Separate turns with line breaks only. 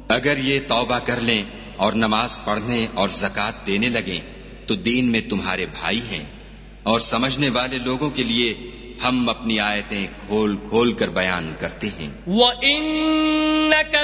अगर ये तौबा कर लें और नमाज पढ़ने और ज़कात देने लगें तो दीन में तुम्हारे भाई हैं, और समझने वाले लोगों के लिए हम अपनी आयतें खोल खोल कर बयान करते हैं।